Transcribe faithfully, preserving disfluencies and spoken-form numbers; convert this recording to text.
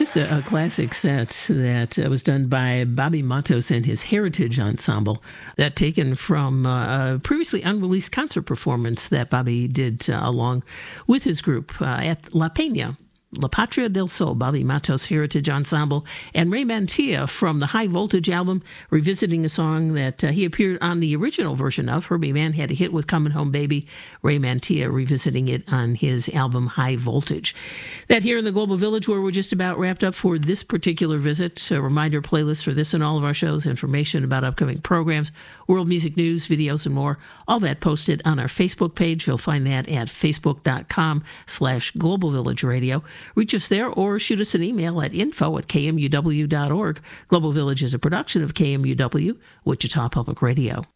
Just a, a classic set that uh, was done by Bobby Matos and his Heritage Ensemble. That taken from uh, a previously unreleased concert performance that Bobby did uh, along with his group uh, at La Peña. La Patria del Sol, Bobby Matos Heritage Ensemble, and Ray Mantilla from the High Voltage album, revisiting a song that uh, he appeared on the original version of. Herbie Mann had a hit with Coming Home Baby. Ray Mantilla revisiting it on his album High Voltage. That here in the Global Village, where we're just about wrapped up for this particular visit. A reminder, playlist for this and all of our shows, information about upcoming programs, world music news, videos, and more. All that posted on our Facebook page. You'll find that at facebook.com slash Global Village Radio. Reach us there or shoot us an email at info at k m u w dot org. Global Village is a production of K M U W, Wichita Public Radio.